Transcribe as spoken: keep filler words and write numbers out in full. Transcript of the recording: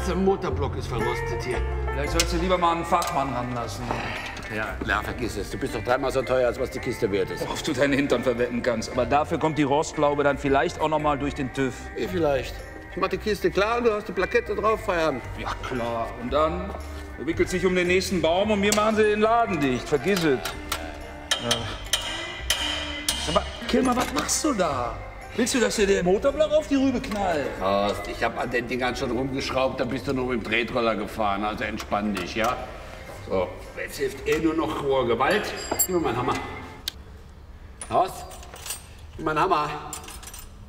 ganze Motorblock ist verrostet hier. Vielleicht sollst du lieber mal einen Fachmann ranlassen. Ja, na, vergiss es. Du bist doch dreimal so teuer, als was die Kiste wert ist. Worauf du deinen Hintern verwetten kannst. Aber dafür kommt die Rostlaube dann vielleicht auch noch mal durch den TÜV. Wie vielleicht? Ich mach die Kiste klar und du hast die Plakette drauf, Feierabend. Ja, klar. Und dann? Du wickelst dich um den nächsten Baum und mir machen sie den Laden dicht. Vergiss es. Ja. Aber, Kilmer, was machst du da? Willst du, dass dir der Motorblock auf die Rübe knallt? Horst, ich hab an den Dingern schon rumgeschraubt, da bist du noch mit dem Tretroller gefahren. Also entspann dich, ja? So, jetzt hilft eh nur noch hohe Gewalt. Gib mir meinen Hammer. Horst, gib mir meinen Hammer.